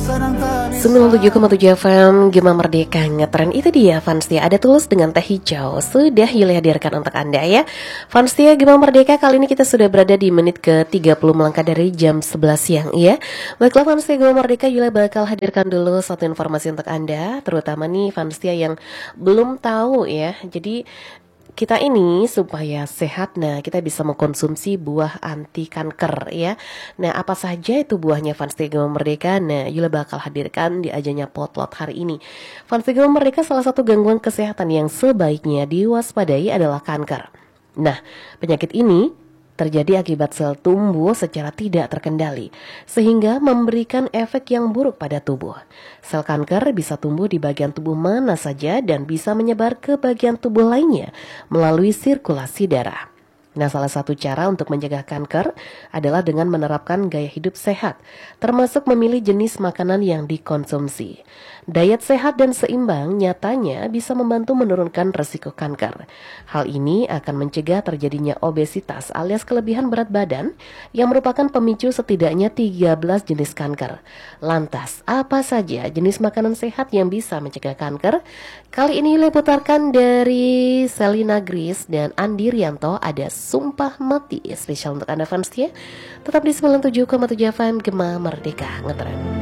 97,7 FM Gema Merdeka ngetren. Itu dia Fanstia, ada Tulus dengan Teh Hijau. Sudah Yuli hadirkan untuk Anda ya Fanstia Gema Merdeka. Kali ini kita sudah berada di menit ke-30 melangkah dari jam 11 siang ya. Baiklah Fanstia Gema Merdeka, Yuli bakal hadirkan dulu satu informasi untuk Anda, terutama nih Fanstia yang belum tahu ya. Jadi kita ini supaya sehat, nah kita bisa mengkonsumsi buah anti kanker ya. Nah apa saja itu buahnya Fanstia Gema Merdeka? Nah Yula bakal hadirkan di ajanya Potlot hari ini. Fanstia Gema Merdeka, salah satu gangguan kesehatan yang sebaiknya diwaspadai adalah kanker. Nah penyakit ini terjadi akibat sel tumbuh secara tidak terkendali, sehingga memberikan efek yang buruk pada tubuh. Sel kanker bisa tumbuh di bagian tubuh mana saja dan bisa menyebar ke bagian tubuh lainnya melalui sirkulasi darah. Nah, salah satu cara untuk mencegah kanker adalah dengan menerapkan gaya hidup sehat, termasuk memilih jenis makanan yang dikonsumsi. Diet sehat dan seimbang nyatanya bisa membantu menurunkan resiko kanker. Hal ini akan mencegah terjadinya obesitas alias kelebihan berat badan yang merupakan pemicu setidaknya 13 jenis kanker. Lantas, apa saja jenis makanan sehat yang bisa mencegah kanker? Kali ini putarkan dari Selina Gris dan Andi Rianto, ada Sumpah Mati, spesial untuk Anda Fanstia. Tetap di 97,7 FM Gema Merdeka ngetren.